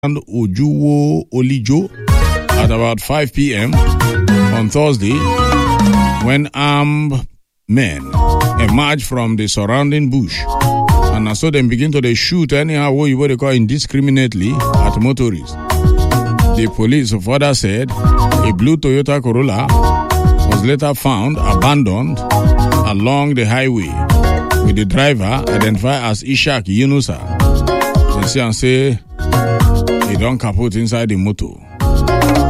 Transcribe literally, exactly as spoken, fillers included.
Ojuwo Olijo at about five p.m. on Thursday when armed men emerged from the surrounding bush and so then begin to they shoot anyhow what they call indiscriminately at motorists. The police further said a blue Toyota Corolla was later found abandoned along the highway with the driver identified as Ishak Yunusa. They say and say he don't kaput inside the motor.